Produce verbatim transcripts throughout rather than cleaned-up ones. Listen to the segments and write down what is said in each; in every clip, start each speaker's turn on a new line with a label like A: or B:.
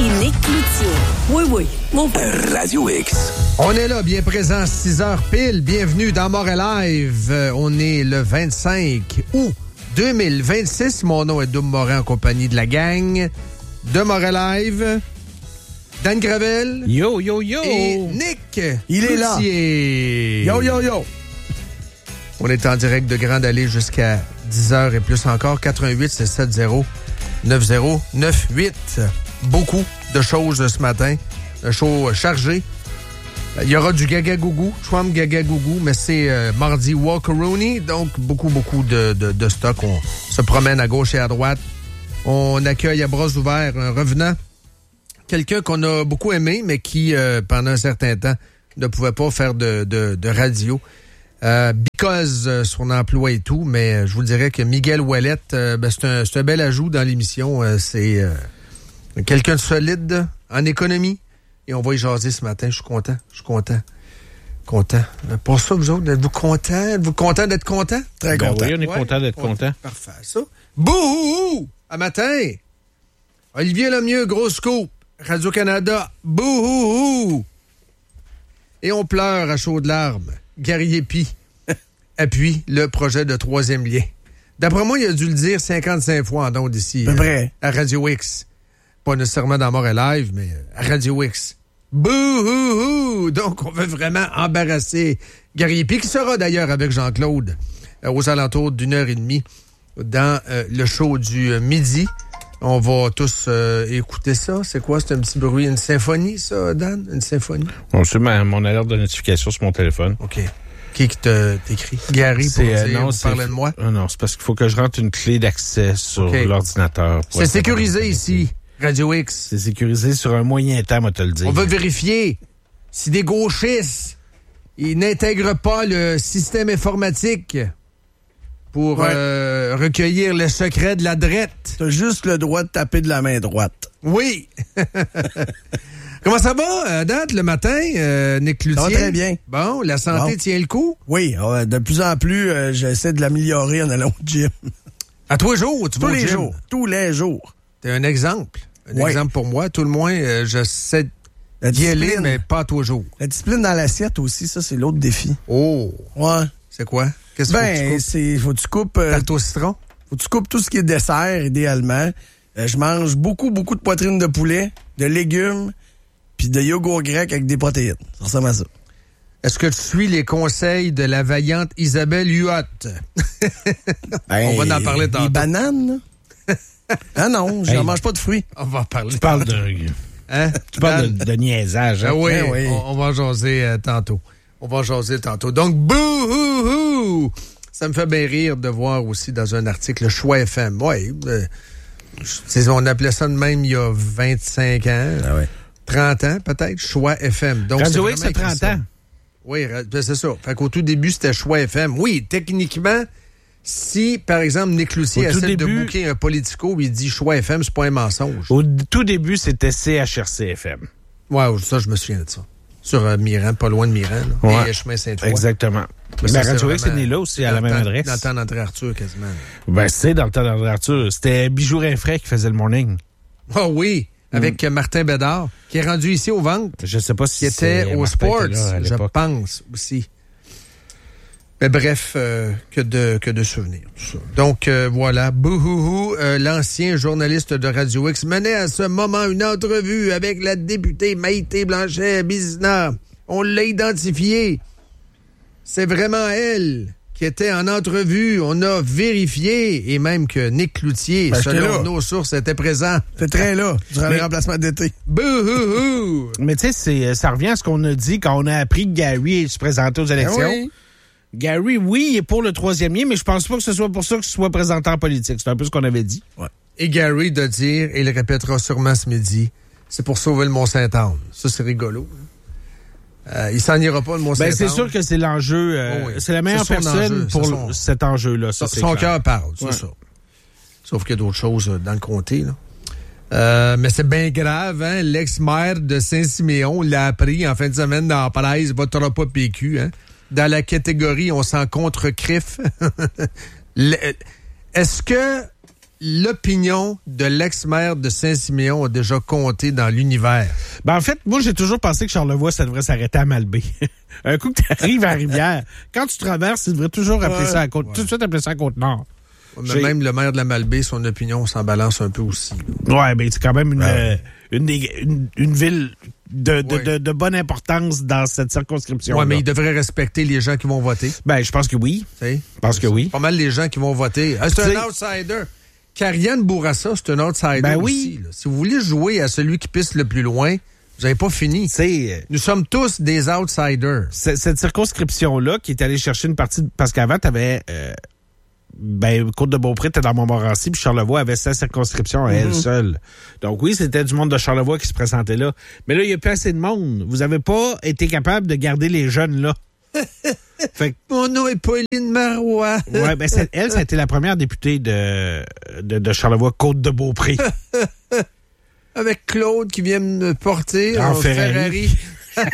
A: et Nick Cloutier. Oui, oui, mon père.
B: Radio X.
C: On est là, bien présent, six heures pile. Bienvenue dans Montréal Live. Euh, on est le vingt-cinq août deux mille vingt-six. Mon nom est Dom Morin en compagnie de la gang de Montréal Live. Dan Gravel.
D: Yo, yo, yo.
C: Et Nick
E: Il est là.
C: Cloutier.
E: Yo, yo, yo.
C: On est en direct de Grande Allée jusqu'à dix heures et plus encore. quatre un huit, sept sept zéro, neuf zéro neuf huit. Beaucoup de choses ce matin. Un show chargé. Il y aura du Gaga Gougou, Trump Gaga Gougou, mais c'est euh, mardi Walkeroonie, donc beaucoup, beaucoup de, de, de stock. On se promène à gauche et à droite. On accueille à bras ouverts un revenant, quelqu'un qu'on a beaucoup aimé, mais qui, euh, pendant un certain temps, ne pouvait pas faire de, de, de radio. Euh, because euh, son emploi et tout, mais euh, je vous dirais que Miguel Ouellet, euh, ben, c'est, un, c'est un bel ajout dans l'émission. Euh, c'est euh, quelqu'un de solide en économie. Et on va y jaser ce matin. Je suis content. Je suis content. Content. Euh, pour ça, vous autres, êtes-vous contents? Êtes-vous contents d'être contents?
E: Très
D: Ben
E: content.
D: oui, on est
C: Ouais.
D: content d'être content.
C: Parfait, ça. Bouhou! À matin! Olivier Lemieux, gros scoop. Radio-Canada, bouhou! Et on pleure à chaudes larmes. Gary Epi appuie le projet de troisième lien. D'après moi, il a dû le dire cinquante-cinq fois en ondes ici.
E: À peu près.
C: À Radio X. Pas nécessairement dans Montréal Live, mais à Radio X. Bouhou! Donc, on veut vraiment embarrasser Gary Epi, qui sera d'ailleurs avec Jean-Claude euh, aux alentours d'une heure et demie dans euh, le show du euh, midi. On va tous euh, écouter ça. C'est quoi? C'est un petit bruit, une symphonie, ça, Dan? Une symphonie?
D: Bon, c'est ma, mon alerte de notification sur mon téléphone.
C: OK. Qui qui te t'écrit? Gary, pour
D: C'est, euh,
C: dire,
D: non,
C: vous
D: c'est-
C: parlez de moi?
D: Ah non, c'est parce qu'il faut que je rentre une clé d'accès sur
C: OK.
D: l'ordinateur. pour
C: C'est
D: être
C: sécurisé
D: capable de
C: ici, Radio X.
D: C'est sécurisé sur un moyen temps, moi te le dire.
C: On veut vérifier si des gauchistes ils n'intègrent pas le système informatique pour
E: Ouais.
C: euh, recueillir le secret de la drette.
E: T'as juste le droit de taper de la main droite.
C: Oui. Comment ça va, euh, date, le matin, euh, Nick Cloutier?
E: Ça va très bien.
C: Bon, la santé
E: Bon.
C: tient le coup?
E: Oui, euh, de plus en plus, euh, j'essaie de l'améliorer en allant au gym.
C: À tous les jours, tu vas
E: Tous
C: au
E: les
C: gym?
E: jours. Tous les jours.
C: T'es un exemple. Un
E: Ouais.
C: exemple pour moi. Tout le moins, euh, j'essaie
E: La
C: d'y aller,
E: discipline.
C: mais pas à tous les jours.
E: La discipline dans l'assiette aussi, ça, c'est l'autre défi.
C: Oh!
E: Ouais.
C: C'est quoi? Qu'est-ce qu'il faut que tu
E: Ben,
C: coupes?
E: c'est, faut que tu coupes, euh,
C: Tarte au citron?
E: faut que tu coupes tout ce qui est dessert, idéalement. Euh, je mange beaucoup, beaucoup de poitrine de poulet, de légumes, puis de yogourt grec avec des protéines. Ça ressemble à ça.
C: Est-ce que tu suis les conseils de la vaillante Isabelle Huot? On va en parler tantôt.
E: Des bananes, là? Ah non, je
D: Hey.
E: n'en mange pas de fruits.
C: On va en parler.
D: Tu parles de,
C: Hein?
D: tu parles
C: Dan?
D: de, de niaisage. Hein?
C: Ah oui,
E: Ben oui.
C: On, on va en jaser euh, tantôt. On va en jaser tantôt. Donc, bouhou! Ça me fait bien rire de voir aussi dans un article Choix F M. Oui, euh, c'est- on appelait ça de même il y a vingt-cinq ans,
E: Ah ouais.
C: trente ans peut-être, Choix F M. Donc,
D: Radio
C: c'est
D: X,
C: vraiment
D: c'est trente
C: écrit ça.
D: ans.
C: Oui, ra- ben, c'est ça. Fait qu'au tout début, c'était Choix F M. Oui, techniquement, si, par exemple, Nick Cloutier
D: Au tout
C: essaie de
D: début-
C: booker un politico, il dit Choix F M, c'est pas un mensonge.
D: Au d- tout début, c'était C H R C F M.
C: Ouais, ça, je me souviens de ça. Sur euh, Miran, pas loin de Miran, là.
D: Ouais.
C: Et chemin Sainte-Foy.
D: Exactement.
C: Mais
D: Mais
C: ça,
D: Radio
C: c'est
D: X est
C: vraiment
D: né là aussi, à
C: dans
D: la
C: le
D: même
C: temps-
D: adresse.
C: Dans le temps d'André Arthur, quasiment.
D: Ben, c'est dans le temps d'André Arthur. C'était Bijou Rinfray qui faisait le morning.
C: Ah oui, avec euh, Martin Bédard, qui est rendu ici au Ventre,
D: Je sais pas si
C: qui était
D: c'est
C: au
D: Martin
C: Sports,
D: était là à
C: je
D: l'époque.
C: pense aussi. Mais bref, euh, que de que de souvenirs. Tout ça. Donc euh, voilà, bouhouhou, euh, l'ancien journaliste de Radio X menait à ce moment une entrevue avec la députée Maïté Blanchet-Bizina. On l'a identifiée. C'est vraiment elle qui était en entrevue. On a vérifié, et même que Nick Cloutier,
E: Ben, j'étais
C: selon
E: là.
C: nos sources, était présent.
E: C'est très là, durant
D: Mais-
E: les remplacements d'été.
C: Bouhouhou!
D: Mais tu sais, c'est- ça revient à ce qu'on a dit quand on a appris que Gary se présentait aux élections.
E: Ah oui.
D: Gary, oui, il est pour le troisième lien, mais je pense pas que ce soit pour ça qu'il soit présenté en politique. C'est un peu ce qu'on avait dit.
C: Et Gary de dire, et il le répétera sûrement ce midi, c'est pour sauver le Mont-Saint-Anne. Ça, c'est rigolo. Euh, il s'en ira pas, le Mont-Saint-Anne.
D: Ben, c'est sûr que c'est l'enjeu. euh,
C: Oh oui.
D: C'est la meilleure
C: C'est son
D: personne
C: enjeu,
D: pour
C: c'est son-
D: cet enjeu-là. Ça,
C: Son,
D: c'est
C: son
D: clair.
C: cœur parle, c'est
D: Ouais.
C: ça. Sauf qu'il y a d'autres choses euh, dans le comté, là. Euh, mais c'est bien grave, hein? L'ex-maire de Saint-Siméon l'a appris en fin de semaine dans la presse, votera pas P Q, hein? Dans la catégorie on s'en contre-crif. Le- Est-ce que l'opinion de l'ex-maire de Saint-Siméon a déjà compté dans l'univers?
D: Ben, en fait, moi, j'ai toujours pensé que Charlevoix, ça devrait s'arrêter à Malbaie. Un coup que tu arrives à Rivière, quand tu traverses, tu devrais toujours appeler
C: ouais,
D: ça à côte,
C: ouais.
D: tout de suite appeler ça à Côte-Nord.
C: Mais même le maire de la Malbaie, son opinion s'en balance un peu aussi. Là.
D: Ouais, ben c'est quand même une,
C: ouais.
D: euh, une, des, une, une ville de, de,
C: ouais.
D: de, de bonne importance dans cette circonscription.
C: Oui, mais il devrait respecter les gens qui vont voter.
D: Ben, je pense que oui.
C: T'sais?
D: Je pense que oui.
C: Pas mal les gens qui vont voter. Ah, c'est
D: T'sais,
C: un outsider. Karianne Bourassa, c'est un outsider
D: ben
C: aussi.
D: oui.
C: Là. Si vous voulez jouer à celui qui pisse le plus loin, vous n'avez pas fini.
D: T'sais,
C: Nous sommes tous des outsiders.
D: Cette circonscription-là qui est allée chercher une partie... De, parce qu'avant, tu avais... Euh, ben, Côte-de-Beaupré était dans Montmorency, puis Charlevoix avait sa circonscription à mm-hmm. elle seule. Donc oui, c'était du monde de Charlevoix qui se présentait là. Mais là, il n'y a plus assez de monde. Vous n'avez pas été capable de garder les jeunes là. Fait que,
C: mon nom est Pauline Marois.
D: Ouais, ben c'est, elle, ça a été la première députée de, de, de Charlevoix Côte-de-Beaupré.
C: Avec Claude qui vient me porter en, en Ferrari. Ferrari.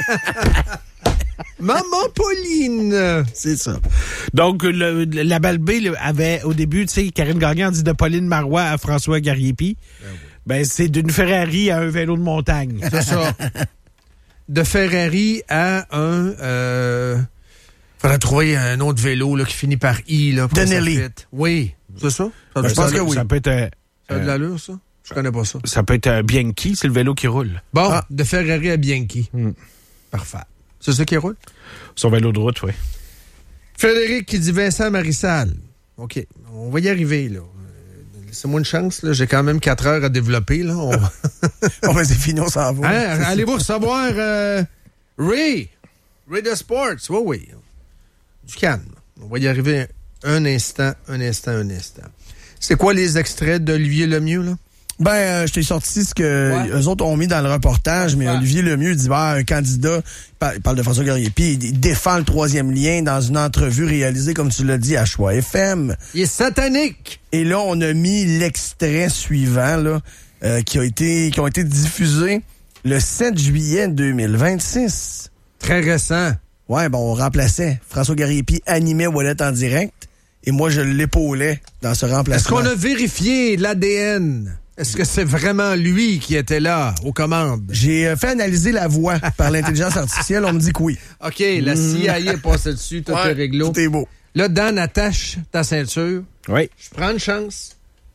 C: Maman Pauline!
D: C'est ça. Donc, le, la Malbaie avait, au début, tu sais, Karine Gagnon dit de Pauline Marois à François Gariepi. Ben, oui. ben c'est d'une Ferrari à un vélo de montagne.
C: C'est ça. De Ferrari à un... Euh, faudrait trouver un autre vélo là, qui finit par I. Là,
E: Denelli.
C: Oui, c'est ça? ça
D: ben,
C: je pense
D: ça,
C: que oui.
D: Ça peut être... Euh,
C: ça a de l'allure, ça? Je connais pas ça.
D: Ça peut être un Bianchi, c'est le vélo qui roule.
C: Bon, ah. de Ferrari à Bianchi.
D: Mm.
C: Parfait. C'est ça qui roule?
D: Son vélo de route, oui.
C: Frédéric qui dit Vincent Marissal. OK, on va y arriver, là. Laissez-moi une chance, là. J'ai quand même quatre heures à développer, là. On va...
E: oh, ben c'est fini, on s'en va.
C: Hein? Allez-vous recevoir euh, Ray. Ray de Sports. Oui, oui. Du calme. On va y arriver un instant, un instant, un instant. C'est quoi les extraits d'Olivier Lemieux, là?
E: Ben, euh, je t'ai sorti ce que ouais. eux autres ont mis dans le reportage, mais ouais. Olivier Lemieux dit, bah, un candidat, il parle de François Gariepi, il défend le troisième lien dans une entrevue réalisée, comme tu l'as dit, à Choix F M.
C: Il est satanique!
E: Et là, on a mis l'extrait suivant, là, euh, qui a été, qui ont été diffusés le sept juillet deux mille vingt-six.
C: Très récent.
E: Ouais, bon, on remplaçait. François Gariepi animait Wallet en direct, et moi, je l'épaulais dans ce remplacement.
C: Est-ce qu'on a vérifié l'A D N? Est-ce que c'est vraiment lui qui était là, aux commandes?
E: J'ai fait analyser la voix par l'intelligence artificielle. On me dit que oui.
C: OK, la C I A est passée dessus, tout
E: ouais,
C: est réglo.
E: Tout est beau.
C: Là, Dan, attache ta ceinture.
D: Oui.
C: Je prends une chance.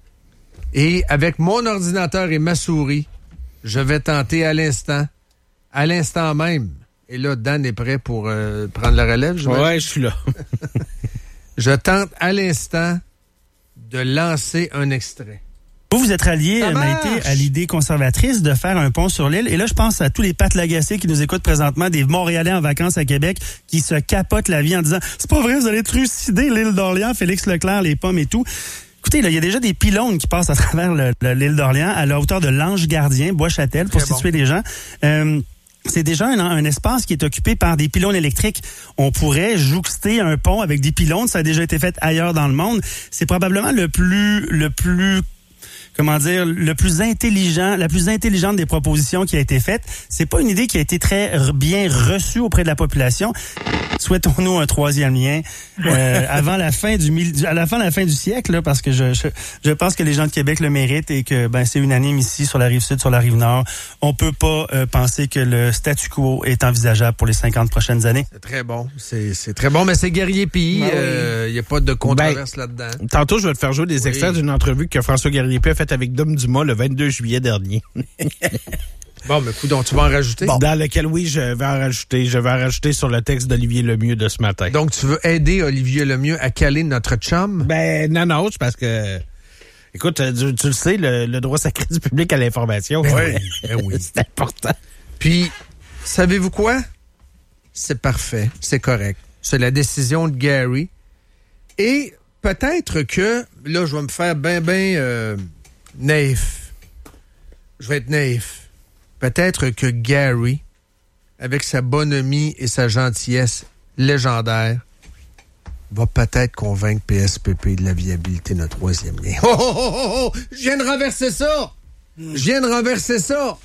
C: Et avec mon ordinateur et ma souris, je vais tenter à l'instant, à l'instant même. Et là, Dan est prêt pour euh, prendre la relève, je
D: Ouais, je suis là.
C: Je tente à l'instant de lancer un extrait.
B: Vous, vous êtes rallié, Maïté, à l'idée conservatrice de faire un pont sur l'île. Et là, je pense à tous les Pat Lagacé qui nous écoutent présentement, des Montréalais en vacances à Québec, qui se capotent la vie en disant « C'est pas vrai, vous allez trucider l'île d'Orléans, Félix Leclerc, les pommes et tout. » Écoutez, là, il y a déjà des pylônes qui passent à travers le, le, l'île d'Orléans à la hauteur de l'Ange Gardien, Bois-Châtel, pour Très situer bon. les gens. Euh, C'est déjà un, un espace qui est occupé par des pylônes électriques. On pourrait jouxter un pont avec des pylônes. Ça a déjà été fait ailleurs dans le monde. C'est probablement le plus, le plus, comment dire, le plus intelligent, la plus intelligente des propositions qui a été faite. C'est pas une idée qui a été très bien reçue auprès de la population. Souhaitons-nous un troisième lien euh, avant la fin du mille, à la fin de la fin du siècle, là, parce que je, je je pense que les gens de Québec le méritent et que ben c'est unanime ici sur la rive sud, sur la rive nord. On peut pas euh, penser que le statu quo est envisageable pour les cinquante prochaines années.
C: C'est très bon, c'est c'est très bon, mais c'est Gariepi, il ben euh, oui. y a pas de controverse ben, là-dedans.
D: Tantôt, je vais te faire jouer des oui. extraits d'une entrevue que François Gariepi a faite avec Dom Dumas le vingt-deux juillet dernier.
C: Bon, mais coudonc, tu vas en rajouter?
D: Bon. Dans lequel, oui, je vais en rajouter. Je vais en rajouter sur le texte d'Olivier Lemieux de ce matin.
C: Donc, tu veux aider Olivier Lemieux à caler notre chum?
D: Ben, non, non, c'est parce que... Écoute, tu, tu le sais, le, le droit sacré du public à l'information.
C: Ben oui, ben oui.
D: C'est important.
C: Puis, savez-vous quoi? C'est parfait, c'est correct. C'est la décision de Gary. Et peut-être que, là, je vais me faire ben, ben euh, naïf. Je vais être naïf. Peut-être que Gary, avec sa bonhomie et sa gentillesse légendaire, va peut-être convaincre P S P P de la viabilité de notre troisième lien. Oh, oh, oh, oh, oh! Je viens de renverser ça! Je viens de renverser ça!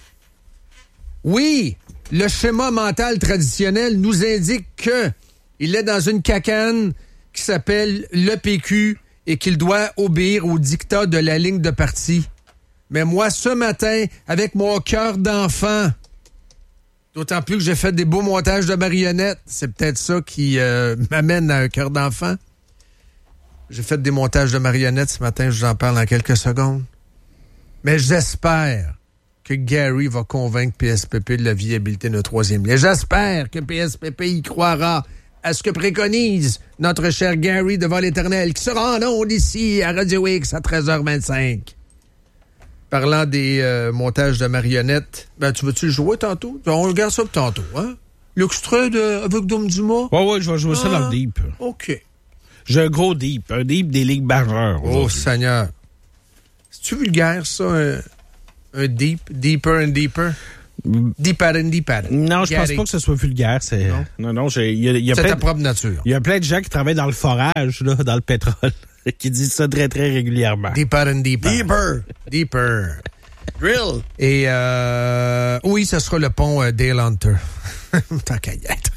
C: Oui, le schéma mental traditionnel nous indique que il est dans une cacane qui s'appelle le P Q et qu'il doit obéir au dictat de la ligne de parti. Mais moi, ce matin, avec mon cœur d'enfant, d'autant plus que j'ai fait des beaux montages de marionnettes, c'est peut-être ça qui euh, m'amène à un cœur d'enfant. J'ai fait des montages de marionnettes ce matin, je vous en parle dans quelques secondes. Mais j'espère que Gary va convaincre P S P P de la viabilité d'un troisième lien. J'espère que P S P P y croira à ce que préconise notre cher Gary devant l'Éternel, qui sera en ondes ici à Radio X à treize heures vingt-cinq. Parlant des euh, montages de marionnettes, ben tu veux-tu le jouer tantôt? On regarde ça tantôt, hein? L'extrait de avec Dom Dumas?
D: Ouais, ouais, je vais jouer ah, ça dans le deep.
C: OK.
D: J'ai un gros deep, un deep des ligues majeures.
C: Oh, Seigneur. C'est-tu vulgaire, ça, un, un deep, deeper and deeper? Deeper and deeper.
D: Non, je pense pas que ce soit vulgaire. C'est, non, non, non j'ai, y a, y a
C: c'est
D: plein
C: ta
D: de,
C: propre nature.
D: Il y a plein de gens qui travaillent dans le forage, là, dans le pétrole, qui disent ça très, très régulièrement.
C: Deeper and deeper.
E: Deeper.
C: Deeper.
E: Drill.
C: Et, euh, oui, ce sera le pont euh, Dale Hunter. Tant qu'à y être.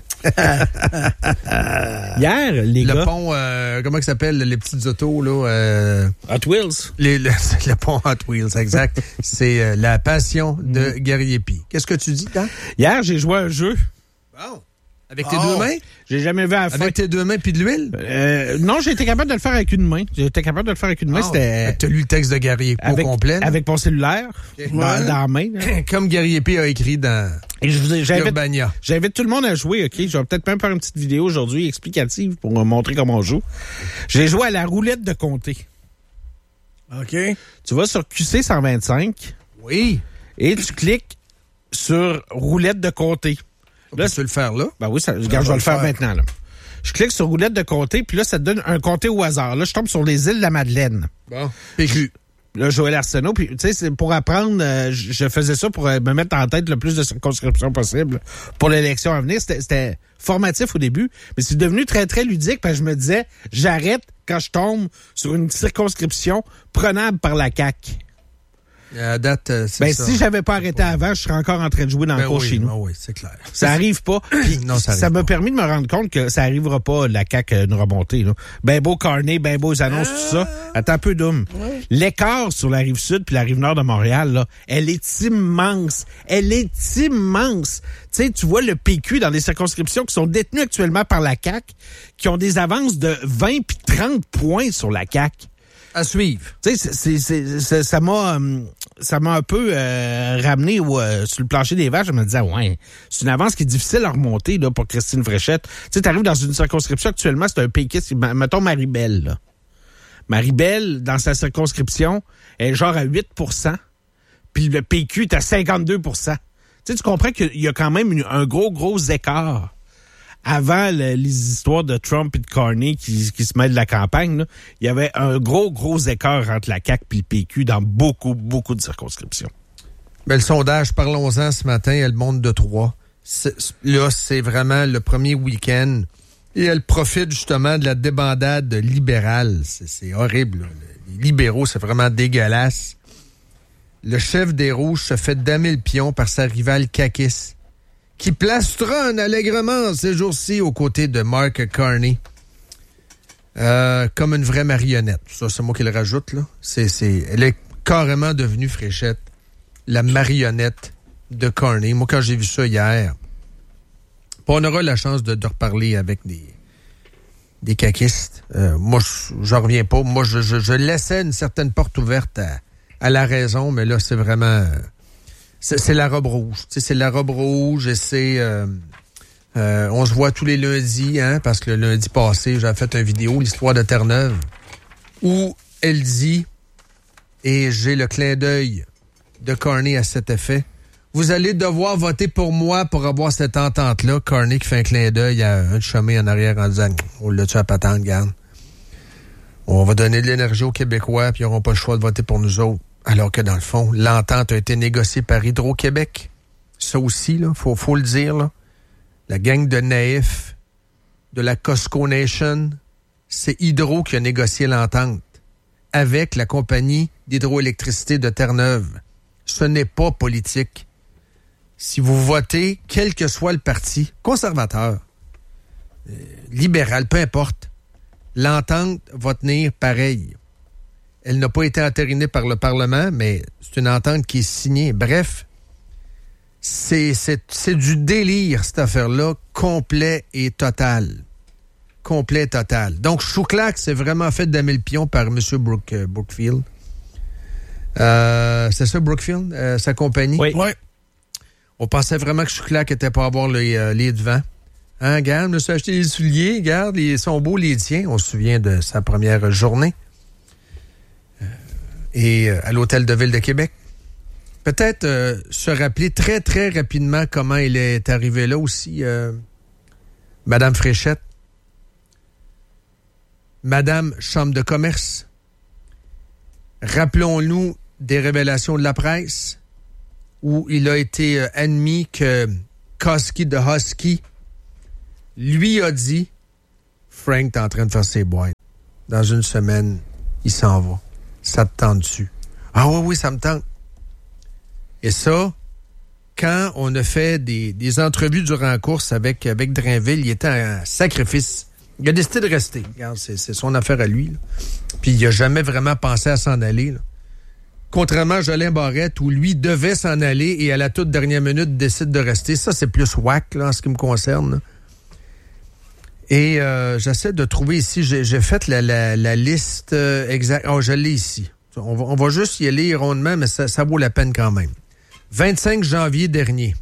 D: Hier, les
C: le
D: gars...
C: Le pont, euh, comment il s'appelle, les petites autos, là? Euh,
D: Hot Wheels.
C: Les, le, le pont Hot Wheels, exact. C'est euh, la passion de mm. Gary Epi. Qu'est-ce que tu dis, Dan?
D: Hier, j'ai joué à un jeu.
C: Wow. Avec tes
E: oh.
C: deux mains?
D: J'ai jamais vu à la fin.
C: Avec tes deux mains puis de l'huile?
D: Euh, non, j'ai été capable de le faire avec une main. J'ai été capable de le faire avec une main. Oh. C'était...
C: T'as lu le texte de Gary Epi au complet? Là? Avec
D: mon cellulaire, okay. dans, ouais. dans la main. Là.
C: Comme Gary Epi a écrit dans...
D: Et je vous ai, j'invite, j'invite tout le monde à jouer, OK? Je vais peut-être même faire une petite vidéo aujourd'hui explicative pour montrer comment on joue. J'ai joué à la roulette de comté.
E: OK.
D: Tu vas sur Q C cent vingt-cinq.
C: Oui.
D: Et tu cliques sur roulette de comté.
C: Là, tu veux le faire là?
D: Ben oui, ça, regarde, je vais le faire, faire maintenant. Là. Je clique sur roulette de comté, puis là, ça te donne un comté au hasard. Là, je tombe sur les îles de la Madeleine.
C: Bon. P Q.
D: Là, Joël Arsenault, puis tu sais, c'est pour apprendre, euh, je faisais ça pour euh, me mettre en tête le plus de circonscriptions possible pour l'élection à venir. C'était, c'était formatif au début, mais c'est devenu très, très ludique, parce que je me disais, j'arrête quand je tombe sur une circonscription prenable par la C A Q.
C: À date, euh, c'est
D: ben,
C: ça.
D: si j'avais pas arrêté avant, je serais encore en train de jouer dans
C: ben
D: le cours
C: oui,
D: chez nous.
C: Ben oui, c'est clair.
D: Ça arrive pas.
C: non, ça arrive
D: Ça m'a
C: pas.
D: permis de me rendre compte que ça arrivera pas, la C A Q, une remontée, là. Ben beau Carney, ben beau, ils annoncent tout ça. Attends un peu, Doom. Ouais. L'écart sur la rive sud puis la rive nord de Montréal, là, elle est immense. Elle est immense. Tu sais, tu vois le P Q dans des circonscriptions qui sont détenues actuellement par la C A Q, qui ont des avances de vingt puis trente points sur la C A Q.
C: À suivre.
D: Tu sais, c'est, c'est, c'est, ça m'a, ça m'a un peu euh, ramené au, euh, sur le plancher des vaches. Je me disais, ouais, c'est une avance qui est difficile à remonter là pour Christine Fréchette. Tu sais, t'arrives dans une circonscription actuellement, c'est un péquiste. Mettons Marie-Belle. Là. Marie-Belle, dans sa circonscription, elle est genre à huit pour cent, puis le P Q est à cinquante-deux pour cent. Tu sais, tu comprends qu'il y a quand même une, un gros, gros écart. Avant le, les histoires de Trump et de Carney qui, qui se mêlent de la campagne, là, il y avait un gros, gros écart entre la C A Q et le P Q dans beaucoup, beaucoup de circonscriptions.
C: Ben, le sondage, parlons-en ce matin, elle monte de trois. C'est, là, c'est vraiment le premier week-end. Et elle profite justement de la débandade libérale. C'est, c'est horrible. Là. Les libéraux, c'est vraiment dégueulasse. Le chef des Rouges se fait damer le pion par sa rivale caquiste, qui plastronne allègrement ces jours-ci aux côtés de Mark Carney. Euh, comme une vraie marionnette. Ça, c'est moi qui le rajoute, là. C'est, c'est, elle est carrément devenue Fréchette, la marionnette de Carney. Moi, quand j'ai vu ça hier, on aura la chance de, de reparler avec des, des caquistes. Euh, moi, j'en reviens pas. Moi, je, je, je laissais une certaine porte ouverte à, à la raison, mais là, c'est vraiment... C'est, c'est la robe rouge. Tu sais, c'est la robe rouge et c'est... Euh, euh, on se voit tous les lundis, hein, parce que le lundi passé, j'avais fait une vidéo, l'histoire de Terre-Neuve, où elle dit, et j'ai le clin d'œil de Carney à cet effet, vous allez devoir voter pour moi pour avoir cette entente-là. Carney qui fait un clin d'œil à un chemin en arrière en disant, on l'a-tu à patente, garde. On va donner de l'énergie aux Québécois puis ils n'auront pas le choix de voter pour nous autres. Alors que, dans le fond, l'entente a été négociée par Hydro-Québec. Ça aussi, là, faut, faut le dire, là. La gang de naïfs de la Costco Nation, c'est Hydro qui a négocié l'entente avec la compagnie d'hydroélectricité de Terre-Neuve. Ce n'est pas politique. Si vous votez, quel que soit le parti, conservateur, euh, libéral, peu importe, l'entente va tenir pareil. Elle n'a pas été entérinée par le Parlement, mais c'est une entente qui est signée. Bref, c'est, c'est, c'est du délire, cette affaire-là, complet et total. Complet et total. Donc, Chouclac, c'est vraiment fait damer le pion par M. Brook, euh, Brookfield. Euh, c'est ça, Brookfield, euh, sa compagnie?
D: Oui.
E: Oui.
C: On pensait vraiment que Chouclac était pour avoir les, euh, les devants. Hein, regarde, je me suis acheté les souliers, regarde, ils sont beaux les tiens. On se souvient de sa première journée. Euh, et euh, à l'Hôtel de Ville de Québec. Peut-être euh, se rappeler très, très rapidement comment il est arrivé là aussi, euh, Madame Fréchette. Madame Chambre de commerce. Rappelons-nous des révélations de la presse où il a été euh, admis que Koski de Husky lui a dit « Frank, t'es en train de faire ses boîtes. Dans une semaine, il s'en va. Ça te tente dessus. » « Ah oui, oui, ça me tente. » Et ça, quand on a fait des, des entrevues durant la course avec, avec Drainville, il était un sacrifice. Il a décidé de rester. Regarde, c'est, c'est son affaire à lui. Là. Puis il n'a jamais vraiment pensé à s'en aller. Là. Contrairement à Jolin Barrette, où lui devait s'en aller et à la toute dernière minute décide de rester. Ça, c'est plus whack là, en ce qui me concerne. Là. Et euh, j'essaie de trouver ici, j'ai, j'ai fait la, la, la liste euh, exacte. Oh, je l'ai ici. On va, on va juste y aller rondement, mais ça, ça vaut la peine quand même. vingt-cinq janvier dernier,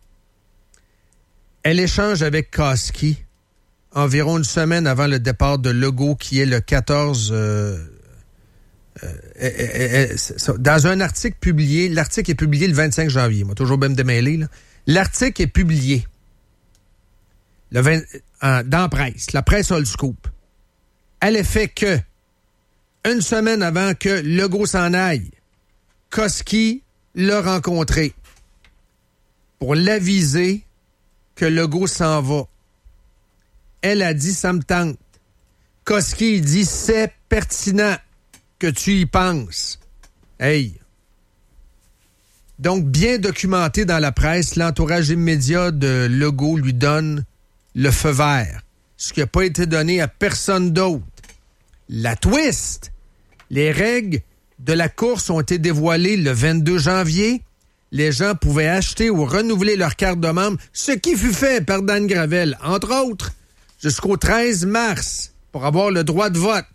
C: elle échange avec Koski environ une semaine avant le départ de Legault, qui est le quatorze... Euh, euh, euh, euh, dans un article publié, l'article est publié le vingt-cinq janvier, moi toujours bien me démêler, là. L'article est publié le vingt, en, dans la presse, la presse a le scoop. À l'effet que, une semaine avant que Legault s'en aille, Koski l'a rencontré pour l'aviser que Legault s'en va. Elle a dit « ça me tente ». Koski dit « c'est pertinent que tu y penses ». Hey! Donc, bien documenté dans la presse, l'entourage immédiat de Legault lui donne le feu vert, ce qui n'a pas été donné à personne d'autre. La twist! Les règles de la course ont été dévoilées le vingt-deux janvier. Les gens pouvaient acheter ou renouveler leur carte de membre, ce qui fut fait par Dan Gravel, entre autres, jusqu'au treize mars, pour avoir le droit de vote.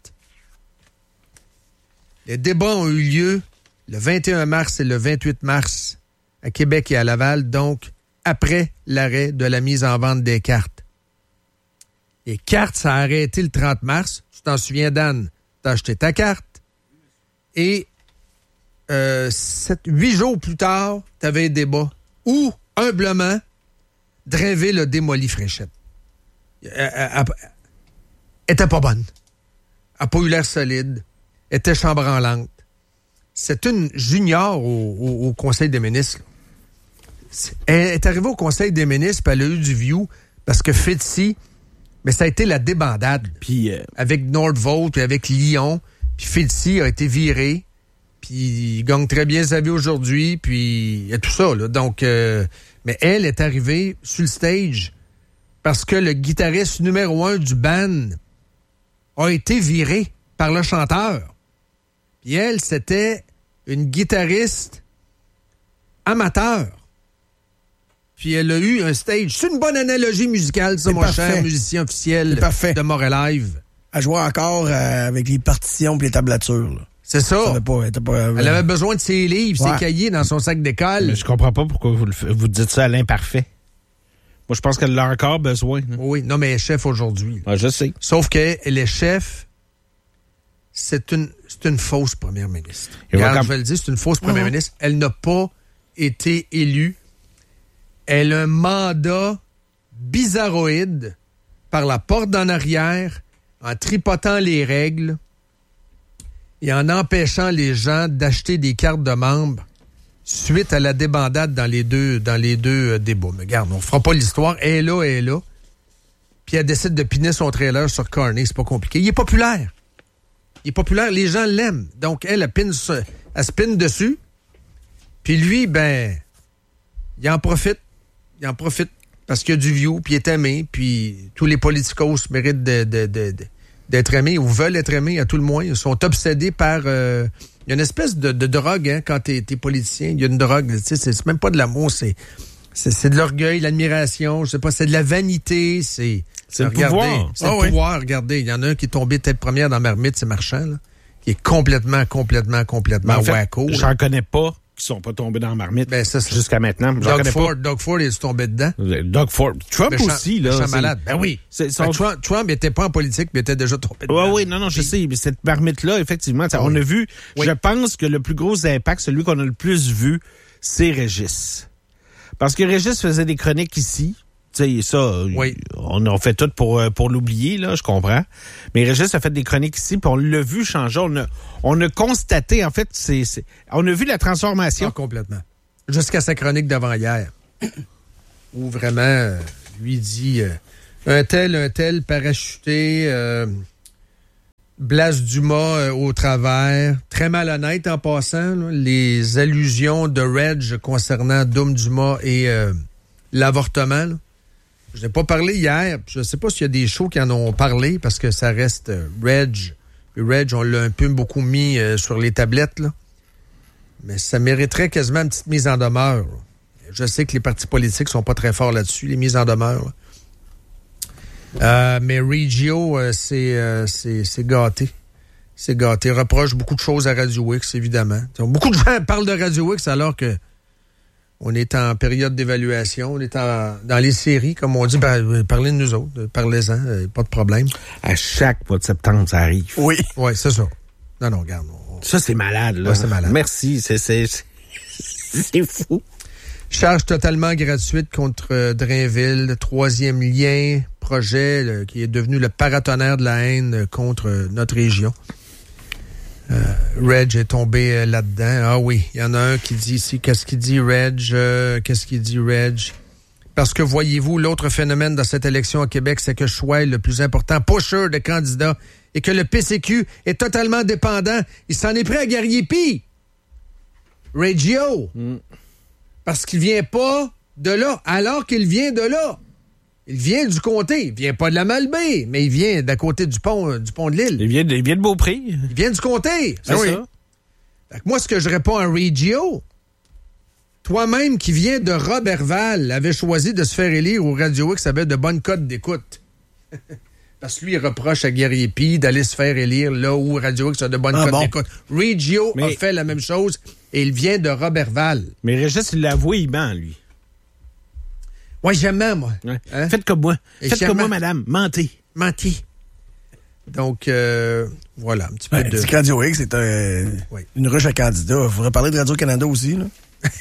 C: Les débats ont eu lieu le vingt et un mars et le vingt-huit mars à Québec et à Laval, donc après l'arrêt de la mise en vente des cartes. Les cartes, ça a arrêté le trente mars. Tu t'en souviens, Dan? T'as acheté ta carte. Et euh, sept, huit jours plus tard, tu avais un débat où, humblement, Drainville a démoli Fréchette. Elle était pas bonne. Elle n'a pas eu l'air solide. Elle était chambranlante. C'est une junior au, au, au Conseil des ministres. Elle est arrivée au Conseil des ministres, puis elle a eu du view, parce que Fitzy, mais ça a été la débandade. Puis euh... avec Nordvolt, puis avec Lyon. Puis Fitzy a été viré, puis il gagne très bien sa vie aujourd'hui, puis il y a tout ça, là. Donc, euh, mais elle est arrivée sur le stage parce que le guitariste numéro un du band a été viré par le chanteur. Puis elle, c'était une guitariste amateur. Puis elle a eu un stage. C'est une bonne analogie musicale, ça,
E: c'est
C: mon
E: parfait.
C: cher musicien officiel de Montréal Live.
E: Elle jouait encore euh, avec les partitions et les tablatures. Là.
C: C'est ça.
E: ça pas, elle, pas, euh,
C: elle avait besoin de ses livres, ouais. ses cahiers dans son sac d'école.
D: Mais je comprends pas pourquoi vous, le, vous dites ça à l'imparfait. Moi, je pense qu'elle a encore besoin. Hein.
C: Oui, non, mais elle est chef aujourd'hui.
D: Ouais, je sais.
C: Sauf qu'elle est chef, c'est une, c'est une fausse première ministre. Regarde, quand... je vais le dire, c'est une fausse première mm-hmm. ministre. Elle n'a pas été élue. Elle a un mandat bizarroïde par la porte d'en arrière, en tripotant les règles et en empêchant les gens d'acheter des cartes de membres suite à la débandade dans les deux, dans les deux euh, débats. Mais regarde, on fera pas l'histoire. Elle est là, elle est là. Puis elle décide de piner son trailer sur Carney. C'est pas compliqué. Il est populaire. Il est populaire. Les gens l'aiment. Donc, elle, elle, pine, elle se pine dessus. Puis lui, ben, il en profite. Il en profite parce qu'il y a du view, puis il est aimé, puis tous les politicos méritent de, de, de, de, d'être aimés ou veulent être aimés à tout le moins. Ils sont obsédés par... Euh, il y a une espèce de, de drogue hein, quand t'es, t'es politicien. Il y a une drogue, tu sais, c'est, c'est même pas de l'amour, c'est, c'est, c'est de l'orgueil, l'admiration, je sais pas, c'est de la vanité, c'est...
D: C'est le
C: regardez,
D: pouvoir.
C: C'est
E: Ah
C: le
E: oui.
C: pouvoir, regardez. Il y en a un qui est tombé tête première dans Marmite, c'est Marchand, là, qui est complètement, complètement, complètement
D: Mais en fait,
C: wacko. là.
D: j'en connais pas qui sont pas tombés dans la marmite
C: Ben, ça, c'est-
D: jusqu'à maintenant. J'en
C: Doug
D: connais
C: Ford, Doug Ford, il est tombé dedans.
D: pas. Doug Ford. Trump
C: Méchant-
D: aussi, là.
C: méchant
D: c'est-
C: malade. Ben oui.
D: c'est-
C: Ben,
D: son-
C: Trump, Trump était pas en politique, mais il était déjà tombé dedans.
D: Oui, oui, non, non, je sais, mais cette marmite-là, effectivement, ça, on a vu,
C: Oui.
D: je pense que le plus gros impact, celui qu'on a le plus vu, c'est Régis. Parce que Régis faisait des chroniques ici. Tu sais, ça,
C: Oui.
D: on a fait tout pour, euh, pour l'oublier, là, je comprends. Mais Régis a fait des chroniques ici, puis on l'a vu changer. On a, on a constaté, en fait, c'est, c'est, on a vu la transformation.
C: Ah, complètement. Jusqu'à sa chronique d'avant-hier. Où vraiment, euh, lui dit euh, un tel, un tel parachuté, euh, Blas Dumas euh, au travers, très malhonnête en passant, là, les allusions de Reg concernant Dom Dumas et euh, l'avortement. Là. Je n'ai pas parlé hier, je ne sais pas s'il y a des shows qui en ont parlé, parce que ça reste euh, Reg. Puis Reg, on l'a un peu beaucoup mis euh, sur les tablettes, là. Mais ça mériterait quasiment une petite mise en demeure. Je sais que les partis politiques sont pas très forts là-dessus, les mises en demeure. Euh, mais Regio, euh, c'est, euh, c'est, c'est gâté. C'est gâté. Reproche beaucoup de choses à Radio X, évidemment. Beaucoup de gens parlent de Radio X alors que on est en période d'évaluation, on est en, dans les séries, comme on dit. Ben, parlez de nous autres, parlez-en, euh, pas de problème.
D: À chaque mois de septembre, ça arrive.
E: Oui.
C: Oui, c'est ça. Non, non, regarde. on-
D: Ça, c'est malade, là.
C: Ouais, c'est malade.
D: Merci, c'est, c'est, c'est, c'est fou.
C: Charge totalement gratuite contre euh, Drainville, troisième lien, projet là, qui est devenu le paratonnerre de la haine euh, contre euh, notre région. Euh, Reg est tombé euh, là-dedans. Ah oui, il y en a un qui dit ici, qu'est-ce qu'il dit Reg? Euh, qu'est-ce qu'il dit Reg? Parce que voyez-vous, l'autre phénomène dans cette élection au Québec, c'est que Choix est le plus important pusher de candidats et que le P C Q est totalement dépendant. Il s'en est pris à Gariepi. Regio.
D: Mm.
C: Parce qu'il vient pas de là, alors qu'il vient de là. Il vient du comté. Il vient pas de la Malbaie, mais il vient d'à côté du pont, euh, du pont de l'île.
D: Il vient de, il vient de Beaupré.
C: Il vient du comté.
D: C'est
C: Ah oui.
D: ça.
C: Fait que moi, ce que je réponds à Regio, toi-même qui viens de Roberval, avait choisi de se faire élire au Radio X avait de bonnes cotes d'écoute. Parce que lui, il reproche à Guerrier-Py d'aller se faire élire là où Radio X a de bonnes
E: Ah
C: cotes
E: bon?
C: d'écoute. Regio
D: Mais-
C: a fait la même chose et il vient de Roberval.
D: Mais Régis, il l'a avoué, il ment, lui.
C: Ouais, j'aime, moi.
D: Ouais.
C: Hein?
D: Faites comme moi.
C: Et
D: Faites
C: jamais-
D: comme moi, madame. Mentez.
C: Menti. Donc, euh, voilà, un petit peu
E: Ouais,
C: de...
E: dis que Radio X, c'est un-
C: Oui.
E: une ruche à candidats. Il faudrait parler de Radio-Canada aussi. Là.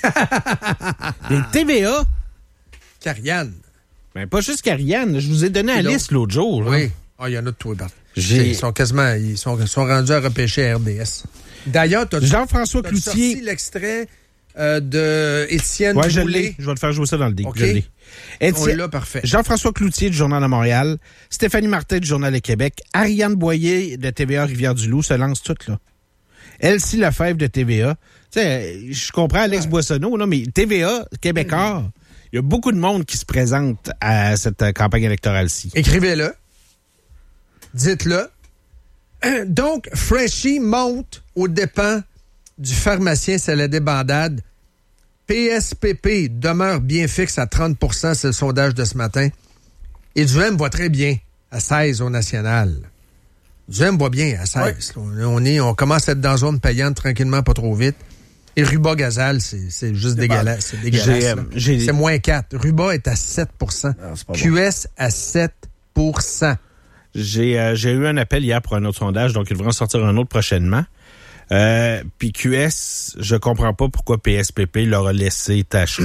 D: Des T V A.
C: Carianne.
D: Ben, pas juste qu'Ariane. Je vous ai donné la
C: Et l'autre?
D: liste l'autre jour. là.
C: Oui. Ah, il y en a de tout, Bart.
D: J'ai-
C: Ils sont quasiment... Ils sont, sont rendus à repêcher à R D S. D'ailleurs, t'as
D: Jean-François
C: sorti
D: Cloutier.
C: l'extrait euh, de Étienne
D: Ouais, je
C: Boulay.
D: l'ai. Je vais te faire jouer ça dans le dé.
C: OK.
D: Je l'ai.
C: On
D: Étienne-
C: l'a, parfait.
D: Jean-François Cloutier du Journal de Montréal, Stéphanie Martin du Journal de Québec, Ariane Boyer de T V A Rivière-du-Loup se lancent toutes, là. Elsie Lefebvre de T V A. Tu sais, je comprends Alex Boissonneau, là, mais T V A, Québécois, il y a beaucoup de monde qui se présente à cette euh, campagne électorale-ci.
C: Écrivez-le. Dites-le. Donc, Freshie monte aux dépens du pharmacien, c'est la débandade. P S P P demeure bien fixe à trente pour cent, c'est le sondage de ce matin. Et Duhem va très bien, à seize au national. Duhem va bien à seize. On, on, est, on commence à être dans zone payante tranquillement, pas trop vite. Et Ruba Gazal, c'est, c'est juste dégueulasse. C'est dégueulasse.
D: J'ai, euh,
C: là.
D: j'ai-
C: C'est moins quatre. Ruba est à sept pour cent.
E: Ah, c'est pas bon.
C: Q S à sept pour cent.
D: J'ai euh, j'ai eu un appel hier pour un autre sondage, donc il devrait en sortir un autre prochainement. Euh, Puis Q S, je comprends pas pourquoi P S P P leur a laissé Tachereau.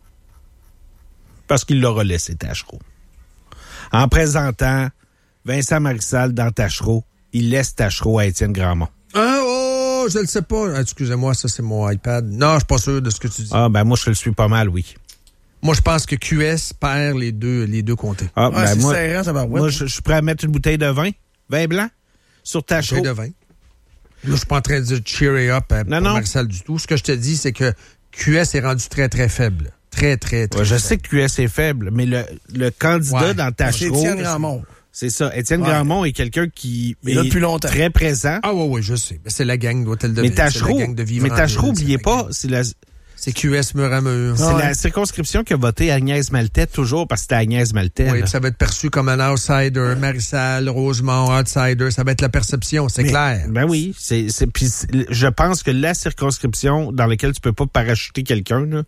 D: Parce qu'il leur a laissé Tachereau. En présentant Vincent Marissal dans Tachereau, il laisse Tachereau à Étienne Grandmont.
C: Ah, oh, je le sais pas. Ah, excusez-moi, ça, c'est mon iPad. Non, je suis pas sûr de ce que tu dis.
D: Ah, ben moi, je le suis pas mal, oui.
C: Moi, je pense que Q S perd les deux, les deux comtés.
D: Ah,
E: Ouais,
D: ben
E: c'est
D: moi,
E: serrant, ça va.
D: moi je je suis prêt à mettre une bouteille de vin, vin blanc, sur Tachereau.
C: Bouteille de vin. Là, je suis pas en train de dire cheer up euh,
D: Non,
C: pour
D: non.
C: Marcel du tout. Ce que je te dis, c'est que Q S est rendu très, très faible. Très, très, très
D: Ouais, je
C: faible.
D: sais que Q S est faible, mais le, le candidat
C: Ouais.
D: dans
E: C'est
D: Tachereau,
E: Étienne Grandmont.
D: C'est ça. Étienne
E: Ouais.
D: Grandmont est quelqu'un qui
E: Mais
D: est
E: là, depuis longtemps.
D: très présent.
C: Ah oui, oui, je sais. Mais c'est la gang, doit-elle
D: Mais
C: devenir.
D: Tachereau,
C: C'est la gang de vivre
D: mais
C: en
D: Tachereau,
C: ville, c'est
D: oubliez
C: la
D: pas,
C: gang.
D: c'est la,
C: C'est Q S mur à mur.
D: c'est
E: Ouais.
D: la circonscription qui a voté Agnès Maltais, toujours parce que c'était Agnès Maltais.
C: Oui,
D: là.
C: puis ça va être perçu comme un outsider. Marissal, Rosemont, outsider. Ça va être la perception, c'est
E: Mais-
C: clair.
D: Ben oui, c'est, c'est, puis c'est- je pense que la circonscription dans laquelle tu peux pas parachuter quelqu'un, là,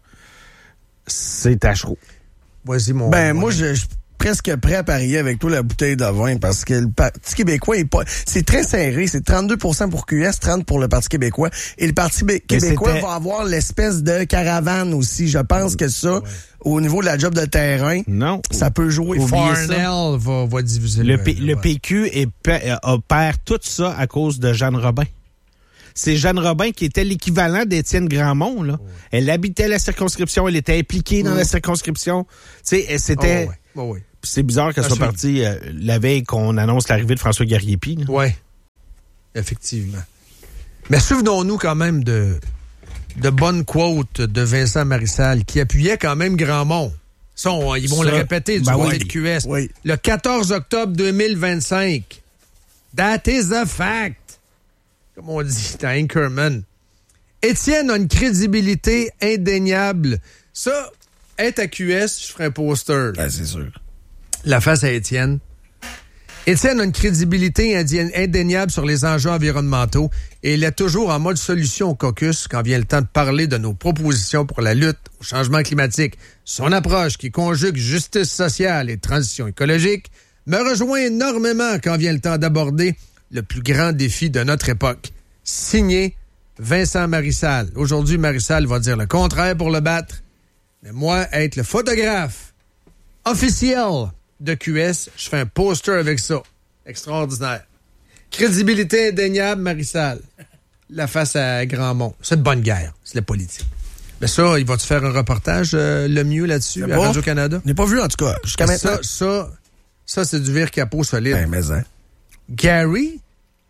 D: c'est Tachereau.
C: Vas-y, mon.
E: Ben,
C: mon-
E: moi, je je suis presque prêt à parier avec toi la bouteille de vin parce que le Parti québécois est pas, c'est très serré. C'est trente-deux pour cent pour Q S, trente pour le Parti québécois. Et le Parti bé-
D: Mais
E: québécois
D: c'était-
E: va avoir l'espèce de caravane aussi. Je pense que ça, au niveau de la job de terrain,
D: Non.
E: ça peut jouer.
D: Oubliez ça.
C: Farnell va, va diviser
D: Le,
C: le,
D: P- le
C: vote.
D: P Q est, pe- euh, opère tout ça à cause de Jeanne Robin. C'est Jeanne Robin qui était l'équivalent d'Étienne Grandmont, là. Elle habitait la circonscription, elle était impliquée dans la circonscription. Tu sais, elle-
C: Oh,
D: c'était...
C: ouais. Oh, oui.
D: Puis c'est bizarre qu'elle
C: Ça
D: soit
C: suit.
D: partie euh, la veille qu'on annonce l'arrivée de François Garriépi. là.
C: Oui, effectivement. Mais souvenons-nous quand même de, de bonnes quotes de Vincent Marissal qui appuyait quand même Grandmont. Ça, on- ils vont
D: Ça,
C: le répéter du
D: ben
C: côté
D: oui.
C: de Q S.
E: Oui.
C: Le quatorze octobre deux mille vingt-cinq. That is a fact. Comme on dit dans Anchorman. Étienne a une crédibilité indéniable. Ça, être à Q S, je ferais un poster.
E: Ben, c'est sûr.
C: La face à Étienne. Étienne a une crédibilité indi- indéniable sur les enjeux environnementaux et il est toujours en mode solution au caucus quand vient le temps de parler de nos propositions pour la lutte au changement climatique. Son approche qui conjugue justice sociale et transition écologique me rejoint énormément quand vient le temps d'aborder le plus grand défi de notre époque. Signé Vincent Marissal. Aujourd'hui, Marissal va dire le contraire pour le battre. Mais moi, être le photographe officiel de Q S, je fais un poster avec ça. Extraordinaire. Crédibilité indéniable, Marissal. La face à Grandmont. C'est de bonne guerre. C'est la politique. Mais ça, il va-tu faire un reportage euh, le mieux là-dessus
E: C'est
C: à
E: bon.
C: Radio-Canada?
E: Je n'ai pas vu, en tout cas, jusqu'à maintenant.
C: Ça, ça, ça, c'est du vire capot solide.
E: Ben, mais, hein.
C: Gary,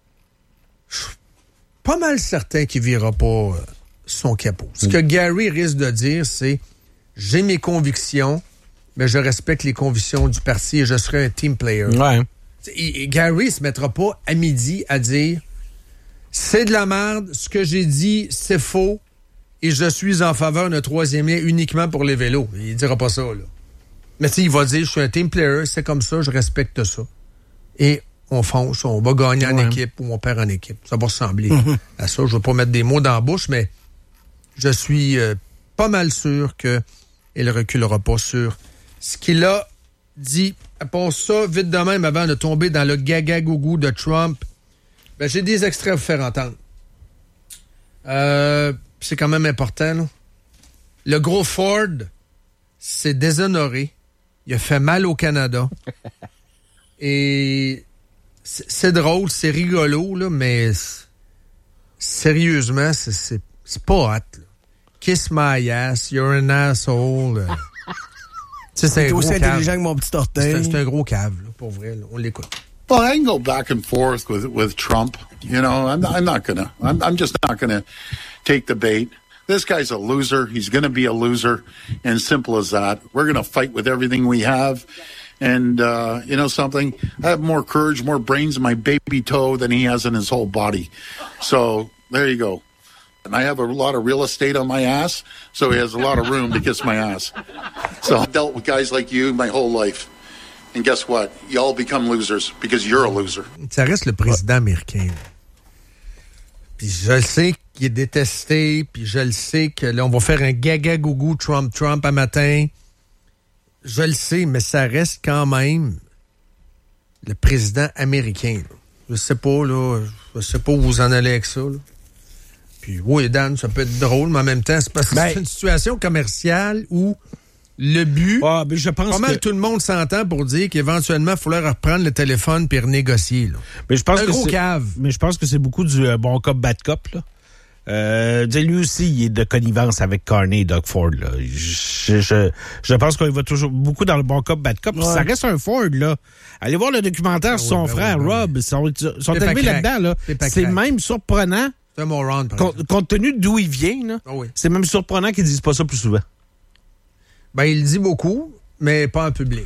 C: je suis pas mal certain qu'il virera pas euh, son capot. Ce que Gary risque de dire, c'est j'ai mes convictions, mais je respecte les convictions du parti et je serai un team player.
D: Ouais.
C: Et, et Gary se mettra pas à midi à dire c'est de la merde, ce que j'ai dit, c'est faux, et je suis en faveur d'un troisième lien uniquement pour les vélos. Il dira pas ça, là. Mais tu sais, il va dire je suis un team player, c'est comme ça, je respecte ça. Et on fonce, on va gagner en
D: Ouais.
C: équipe ou on perd en équipe. Ça va ressembler à ça. Je veux pas mettre des mots dans la bouche, mais je suis euh, pas mal sûr qu'il ne reculera pas sur ce qu'il a dit. À part ça, vite de même, avant de tomber dans le gaga-gougou de Trump, ben, j'ai des extraits à vous faire entendre. Euh, c'est quand même important, là. Le gros Ford s'est déshonoré. Il a fait mal au Canada. Et c'est, c'est drôle, c'est rigolo, là, mais c'est- sérieusement, c'est, c'est, c'est pas hot. Là. Kiss my ass, you're an asshole. euh. Tu sais, c'est un
E: T'es
C: gros
E: aussi
C: cave.
E: intelligent que mon petit
C: C'est un,
E: orteil.
C: c'est un gros cave, là, pour vrai. Là. On l'écoute.
F: Well, I can go back and forth with with Trump. You know, I'm I'm not gonna. I'm I'm just not gonna take the bait. This guy's a loser. He's gonna be a loser, and simple as that. We're gonna fight with everything we have. And uh, you know something? I have more courage, more brains in my baby toe than he has in his whole body. So there you go. And I have a lot of real estate on my ass, so he has a lot of room to kiss my ass. So I've dealt with guys like you my whole life. And guess what? You all become losers because you're a loser.
C: Ça reste le président américain. là. Puis je le sais qu'il est détesté, puis je le sais que là, on va faire un gaga-gougou Trump-Trump à matin. Je le sais, mais ça reste quand même le président américain. là. Je sais pas, là, je sais pas où vous en allez avec ça. Là. Puis oui, Dan, ça peut être drôle, mais en même temps, c'est parce que
D: Ben-
C: c'est une situation commerciale où le but...
D: Ah, mais je pense
C: Pas mal
D: que,
C: tout le monde s'entend pour dire qu'éventuellement, il faut leur reprendre le téléphone puis renégocier. Là.
D: mais je pense
C: un
D: que
C: gros
D: c'est-
C: cave.
D: Mais je pense que c'est beaucoup du euh, bon cop, bad cop, là. Euh, tu sais, lui aussi, il est de connivence avec Carney et Doug Ford, là. Je, je, je pense qu'il va toujours beaucoup dans le bon cop, bad cop. Puis
E: Ouais.
D: ça reste un Ford, là. Allez voir le documentaire sur son
C: ben
D: frère,
C: oui, ben
D: Rob. Ils sont, ils sont
C: C'est pas
D: élevés
C: crack.
D: là-dedans, là.
C: C'est pas
D: C'est
C: crack.
D: même surprenant,
C: C'est un moron, par
D: compte,
C: exemple.
D: compte tenu d'où il vient, là.
C: Ah oui.
D: C'est même surprenant qu'ils disent pas ça plus souvent.
C: Ben, il le dit beaucoup, mais pas en public.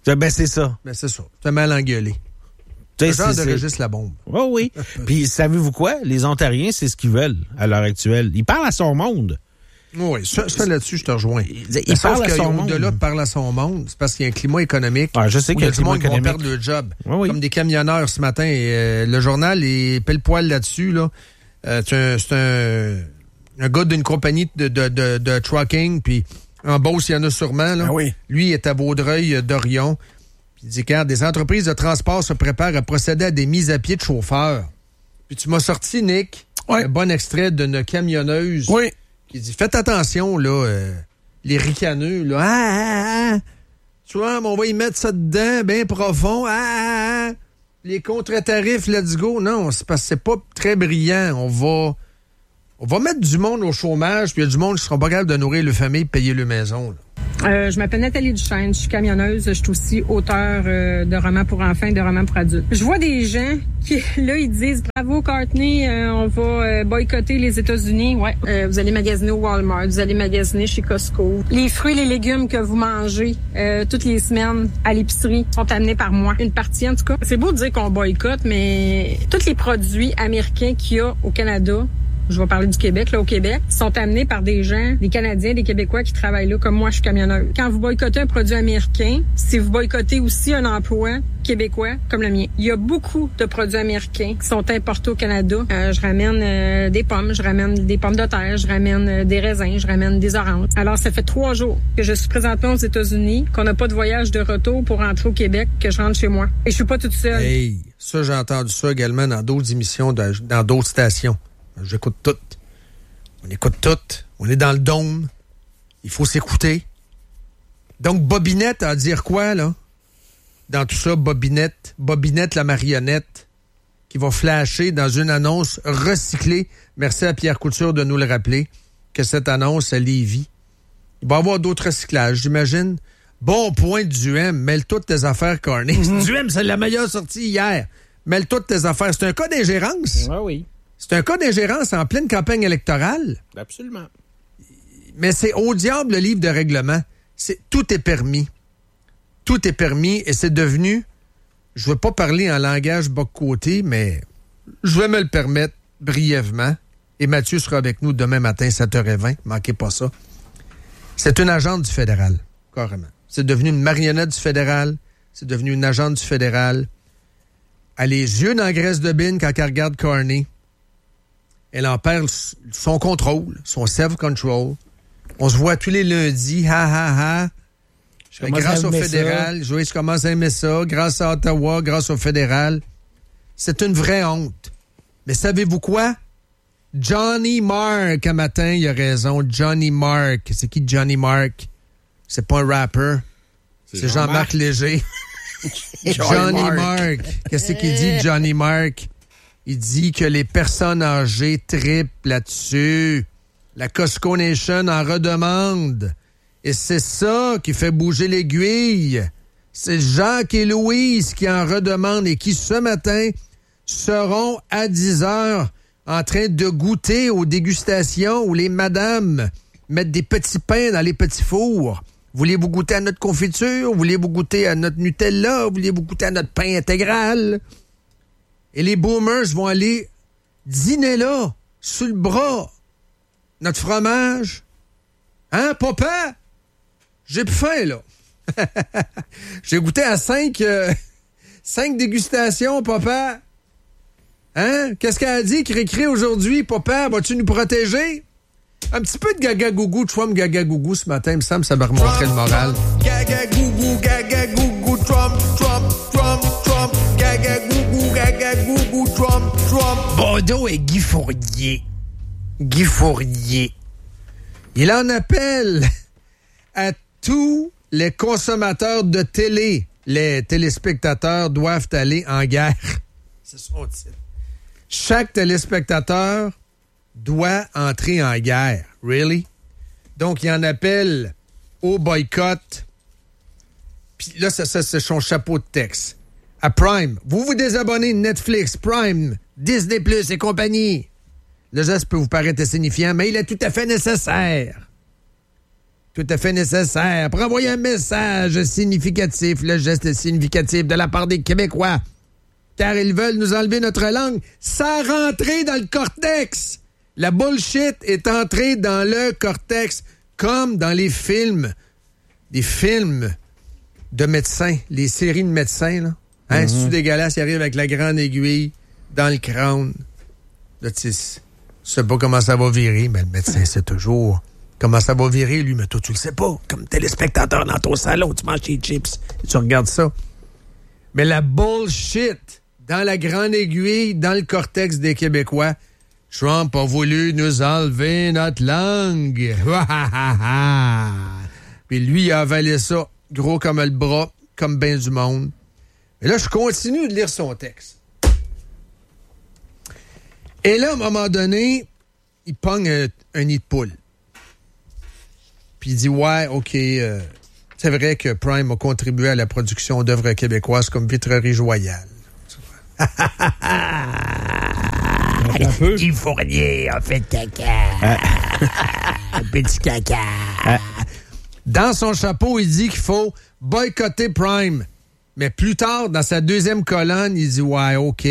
D: Ben, c'est ça.
C: Ben, c'est ça. T'as mal engueulé. C'est le genre de registre la bombe.
D: Oh, oui. Puis, savez-vous quoi? Les Ontariens, c'est ce qu'ils veulent à l'heure actuelle. Ils parlent à son monde.
C: Oui, ça, ça là-dessus, je te rejoins.
D: Il parle à son monde.
C: Au-delà de parler à son monde, c'est parce qu'il y a un climat économique.
D: Ah, je sais qu'il y a un climat économique.
C: Qui vont perdre leur job.
D: Oui, oui.
C: Comme des camionneurs ce matin. Et, euh, le journal est pile poil là-dessus. Là. Euh, c'est un, c'est un, un gars d'une compagnie de, de, de, de trucking. Puis en Beauce, il y en a sûrement. Là.
E: Ah oui.
C: Lui, il est à Vaudreuil, d'Orion. Puis il dit, car des entreprises de transport se préparent à procéder à des mises à pied de chauffeurs. Puis tu m'as sorti, Nick,
E: oui.
C: un bon extrait d'une camionneuse.
E: Oui.
C: Il dit, faites attention, là, euh, les ricaneux, là. Ah, ah, ah. Tu vois, on va y mettre ça dedans, bien profond. Ah, ah, ah. Les contre-tarifs, let's go. Non, c'est parce que c'est pas très brillant. On va, on va mettre du monde au chômage, puis il y a du monde qui sera pas capable de nourrir leur famille et payer leur maison, là.
G: Euh, je m'appelle Nathalie Duchesne, je suis camionneuse, je suis aussi auteure euh, de romans pour enfants et de romans pour adultes. Je vois des gens qui, là, ils disent « Bravo, Courtney, euh, on va euh, boycotter les États-Unis. » Ouais, euh, vous allez magasiner au Walmart, vous allez magasiner chez Costco. Les fruits et les légumes que vous mangez euh, toutes les semaines à l'épicerie sont amenés par moi. Une partie, en tout cas. C'est beau de dire qu'on boycotte, mais tous les produits américains qu'il y a au Canada, je vais parler du Québec, là, au Québec, sont amenés par des gens, des Canadiens, des Québécois qui travaillent là, comme moi, je suis camionneuse. Quand vous boycottez un produit américain, si vous boycottez aussi un emploi québécois, comme le mien. Il y a beaucoup de produits américains qui sont importés au Canada. Euh, je ramène euh, des pommes, je ramène des pommes de terre, je ramène euh, des raisins, je ramène des oranges. Alors, ça fait trois jours que je suis présentement aux États-Unis, qu'on n'a pas de voyage de retour pour rentrer au Québec, que je rentre chez moi. Et je suis pas toute seule.
C: Hey, ça, j'ai entendu ça également dans d'autres émissions, de, dans d'autres stations. J'écoute toutes. On écoute toutes. On est dans le dôme. Il faut s'écouter. Donc, Bobinette a à dire quoi, là? Dans tout ça, Bobinette, Bobinette la marionnette, qui va flasher dans une annonce recyclée. Merci à Pierre Couture de nous le rappeler, que cette annonce à Lévis. Il va y avoir d'autres recyclages, j'imagine. Bon point du M. Mêle toutes tes affaires, Corny. Mm-hmm. Du M, c'est la meilleure sortie hier. Mêle toutes tes affaires. C'est un cas d'ingérence.
D: Ah oui.
C: C'est un cas d'ingérence en pleine campagne électorale.
D: Absolument.
C: Mais c'est au diable le livre de règlement. C'est, tout est permis. Tout est permis et c'est devenu, je ne veux pas parler en langage bas-côté, mais je vais me le permettre brièvement. Et Mathieu sera avec nous demain matin, sept heures vingt. Manquez pas ça. C'est une agente du fédéral, carrément. C'est devenu une marionnette du fédéral. C'est devenu une agente du fédéral. Elle a les yeux dans la graisse de bine quand elle regarde Carney. Elle en perd son contrôle, son self-control. On se voit tous les lundis, ha ha ha. Grâce au fédéral, ça. Je commence à aimer ça. Grâce à Ottawa, grâce au fédéral. C'est une vraie honte. Mais savez-vous quoi? Johnny Mark, un matin, il a raison. Johnny Mark. C'est qui Johnny Mark? C'est pas un rapper. C'est, C'est Jean-Marc, Jean-Marc Léger. Johnny Mark. Mark. Qu'est-ce qu'il dit, Johnny Mark? Il dit que les personnes âgées trippent là-dessus. La Costco Nation en redemande. Et c'est ça qui fait bouger l'aiguille. C'est Jacques et Louise qui en redemandent et qui, ce matin, seront à dix heures en train de goûter aux dégustations où les madames mettent des petits pains dans les petits fours. Voulez-vous goûter à notre confiture? Voulez-vous goûter à notre Nutella? Voulez-vous goûter à notre pain intégral? Et les boomers vont aller dîner là, sur le bras. Notre fromage. Hein, papa? J'ai plus faim, là. J'ai goûté à cinq, euh, cinq dégustations, papa. Hein? Qu'est-ce qu'elle a dit, Cricri, aujourd'hui, papa? Vas-tu nous protéger? Un petit peu de gaga-gougou, Trump gaga-gougou ce matin, il me semble que ça me remonterait le moral. Gaga-gougou, gaga-gougou, Trump, Trump, Trump, Trump, gaga-gougou, gaga-gougou, Trump, Trump. Bordeaux et Guy Fournier. Guy Fournier. Il en appelle à tous les consommateurs de télé. Les téléspectateurs doivent aller en guerre. C'est son titre. Chaque téléspectateur doit entrer en guerre. Really? Donc, il en appelle au boycott. Puis là, ça, ça, c'est son chapeau de texte. À Prime. Vous vous désabonnez de Netflix, Prime, Disney plus et compagnie. Le geste peut vous paraître insignifiant, mais il est tout à fait nécessaire. tout à fait nécessaire pour envoyer un message significatif, le geste significatif de la part des Québécois. Car ils veulent nous enlever notre langue sans rentrer dans le cortex. La bullshit est entrée dans le cortex, comme dans les films. Des films de médecins, les séries de médecins, là. Hein, mm-hmm. C'est dégueulasse, il arrive avec la grande aiguille dans le crâne. Là, tu sais, je sais pas comment ça va virer, mais le médecin sait toujours comment ça va virer, lui, mais toi, tu le sais pas. Comme téléspectateur dans ton salon, tu manges tes chips et tu regardes ça. Mais la bullshit dans la grande aiguille, dans le cortex des Québécois, Trump a voulu nous enlever notre langue. Puis lui, il a avalé ça, gros comme le bras, comme ben du monde. Et là, je continue de lire son texte. Et là, à un moment donné, il pogne un, un nid de poule. Puis il dit, ouais, OK, euh, c'est vrai que Prime a contribué à la production d'œuvres québécoises comme Vitrerie Joyale.
D: Un peu.
C: Guy Fournier a fait caca. Un petit caca. Dans son chapeau, il dit qu'il faut boycotter Prime. Mais plus tard, dans sa deuxième colonne, il dit, ouais, OK.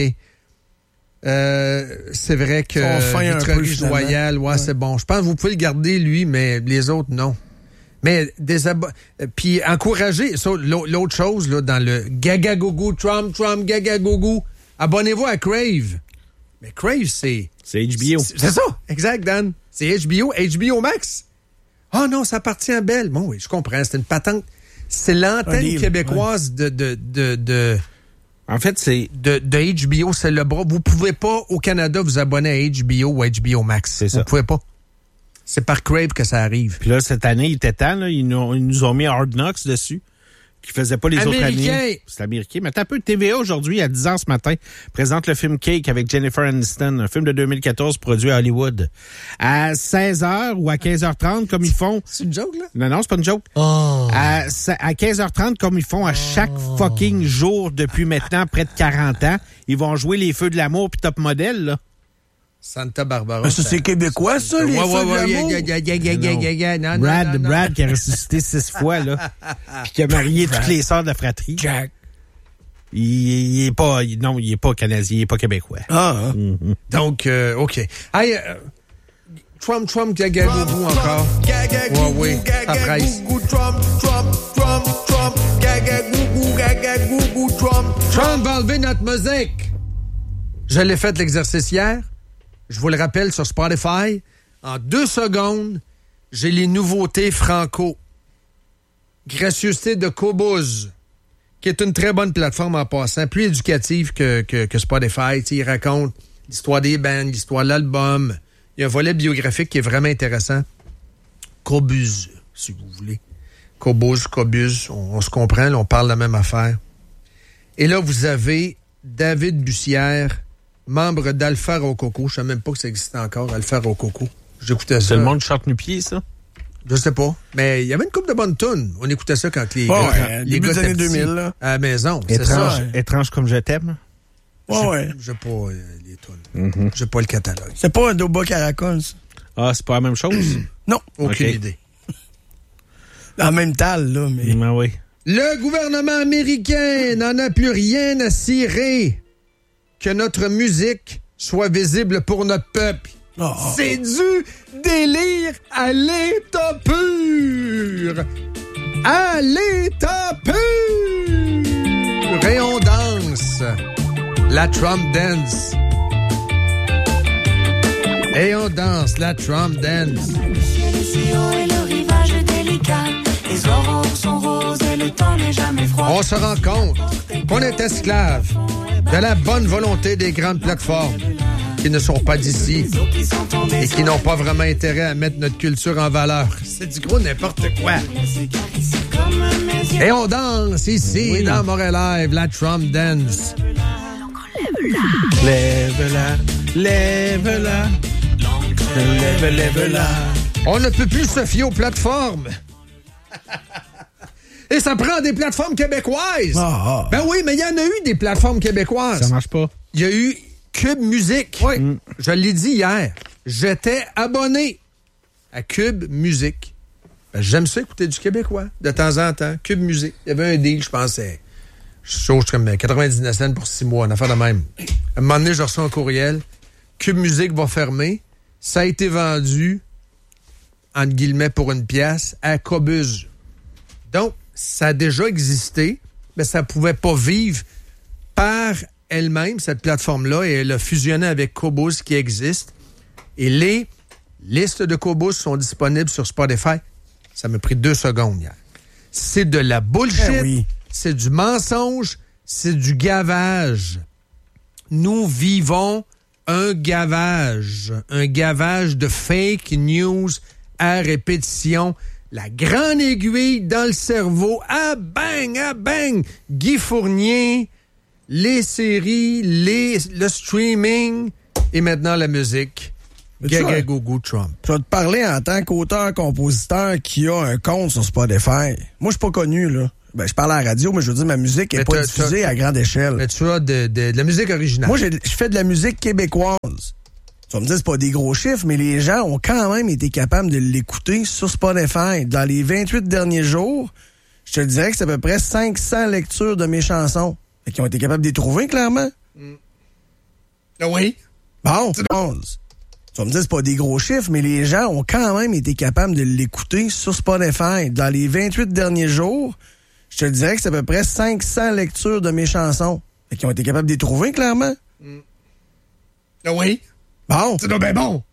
C: Euh, c'est vrai que Vitrerie Joyale, ouais, ouais, c'est bon. Je pense que vous pouvez le garder, lui, mais les autres, non. Mais des abo- puis encourager, ça, l'autre chose, là, dans le gaga-gougou, Trump, Trump, gaga-gougou, abonnez-vous à Crave. Mais Crave, c'est...
D: C'est H B O.
C: C'est, c'est ça, exact, Dan. C'est H B O, H B O Max. Ah oh non, ça appartient à Bell. Bon, oui, je comprends, c'est une patente. C'est l'antenne québécoise ouais. de... de, de, de
D: En fait, c'est...
C: De, de H B O, c'est le bras. Vous pouvez pas, au Canada, vous abonner à H B O ou H B O Max.
D: C'est ça.
C: Vous pouvez pas. C'est par Crave que ça arrive.
D: Puis là, cette année, il était temps, là, ils, nous, ils nous ont mis Hard Knocks dessus, qui faisait pas les
C: Américain.
D: autres années. C'est américain. Mais t'as un peu de T V A aujourd'hui, à dix heures ce matin, présente le film Cake avec Jennifer Aniston, un film de deux mille quatorze produit à Hollywood. À seize heures ou à quinze heures trente, comme ils font...
C: C'est une joke, là?
D: Non, non, c'est pas une joke.
C: Oh.
D: À, à quinze heures trente, comme ils font à chaque oh. fucking jour depuis maintenant près de quarante ans, ils vont jouer Les Feux de l'amour puis Top Model, là.
C: Santa Barbara.
E: Ah, ça, c'est québécois, ça, les
C: ouais,
E: Feux
C: ouais,
E: de
C: ouais,
E: l'amour?
C: Yeah, yeah, yeah, yeah, yeah, yeah, yeah. Non,
D: Brad,
C: non, non,
D: Brad
C: non.
D: qui a ressuscité six fois, là. Puis qui a marié toutes les sœurs de la fratrie.
E: Jack.
D: Il, il est pas, il, non, il est pas canadien, il est pas québécois.
E: Ah, hein.
D: Mm-hmm.
C: Donc, euh, OK. Hey, euh, Trump, Trump, gaga, gougou encore. Ouais, oui, après.
H: Trump, Trump, Trump, Trump, gaga, gougou, gaga, gougou, Trump.
C: Trump va enlever notre musique. Je l'ai fait l'exercice hier. Je vous le rappelle sur Spotify. En deux secondes, j'ai les nouveautés franco. Gracieuseté de Cobuz, qui est une très bonne plateforme en passant, plus éducative que, que, que Spotify. T'sais, il raconte l'histoire des bands, l'histoire de l'album. Il y a un volet biographique qui est vraiment intéressant. Cobuz, si vous voulez. Cobuz, Cobuz, on, on se comprend, là, on parle de la même affaire. Et là, vous avez David Bussière, membre d'Alpha Rococo. Je ne savais même pas que ça existait encore, Alpha Rococo. J'écoutais ça.
D: C'est le monde chante nu-pied, ça?
C: Je sais pas. Mais il y avait une couple de bonnes tunes. On écoutait ça quand les
E: oh,
C: gars,
E: ouais,
C: quand les
E: début
C: gars
E: des années
C: étaient
E: deux mille,
C: petits,
E: là.
C: à la maison. C'est
D: Étrange,
C: ça.
D: étrange comme je t'aime.
E: Ouais, ouais.
C: J'ai pas euh, les tunes. Mm-hmm. J'ai pas le catalogue.
E: C'est pas un Doba Caracol, ça?
D: Ah, c'est pas la même chose?
E: Non.
C: Aucune
D: okay.
C: idée.
E: En même temps, là, mais...
D: Ben oui.
C: Le gouvernement américain n'en a plus rien à cirer que notre musique soit visible pour notre peuple.
E: Oh.
C: C'est du délire à l'état pur! À l'état pur! Et on danse la Trump dance. Et on danse la Trump dance.
I: Le ciel est si haut et le rivage est délicat. Les aurores sont roses et le temps n'est jamais froid.
C: On se rend compte qu'on est esclave de la bonne volonté des grandes plateformes qui ne sont pas d'ici et qui n'ont pas vraiment intérêt à mettre notre culture en valeur. C'est du gros n'importe quoi. Et on danse ici, oui, dans Montréal Live, la Trump Dance.
D: Lève-la, lève-la, lève, lève-la.
C: On ne peut plus se fier aux plateformes. Et ça prend des plateformes québécoises.
E: Ah, ah.
C: Ben oui, mais il y en a eu des plateformes québécoises.
D: Ça marche pas.
C: Il y a eu Cube Musique. Oui, mm. Je l'ai dit hier. J'étais abonné à Cube Musique. Ben, j'aime ça écouter du québécois, de temps en temps. Cube Musique. Il y avait un deal, je pensais. Chose comme quatre-vingt-dix-neuf cents pour six mois, une affaire de même. À un moment donné, je reçois un courriel. Cube Musique va fermer. Ça a été vendu, entre guillemets, pour une pièce, à Qobuz. Donc, ça a déjà existé, mais ça ne pouvait pas vivre par elle-même, cette plateforme-là, et elle a fusionné avec Qobuz qui existe. Et les listes de Qobuz sont disponibles sur Spotify. Ça m'a pris deux secondes hier. C'est de la bullshit.
E: Eh oui.
C: C'est du mensonge, c'est du gavage. Nous vivons un gavage, un gavage de fake news à répétition. La grande aiguille dans le cerveau, ah bang, ah bang, Guy Fournier, les séries, les, le streaming et maintenant la musique. Gaga Gougou Trump.
E: Je vais te parler en tant qu'auteur-compositeur qui a un compte sur Spotify. Moi, je suis pas connu, là. Ben, je parle à la radio, mais je veux dire, ma musique n'est pas diffusée à grande échelle.
C: Mais tu as de, de, de la musique originale.
E: Moi, je fais de la musique québécoise. Tu vas me dire, c'est pas des gros chiffres, mais les gens ont quand même été capables de l'écouter sur Spotify. Dans les vingt-huit derniers jours, je te dirais que c'est à peu près cinq cents lectures de mes chansons. Fait qu'ils ont été capables de les trouver, clairement.
C: Mm. Ah oui.
E: Bon, tu vas me dire, c'est pas des gros chiffres, mais les gens ont quand même été capables de l'écouter sur Spotify. Dans les vingt-huit derniers jours, je te dirais que c'est à peu près cinq cents lectures de mes chansons. Fait qu'ils ont été capables de les trouver, clairement.
C: Mm. Ah oui.
E: Bon.
C: C'est donc bien bon.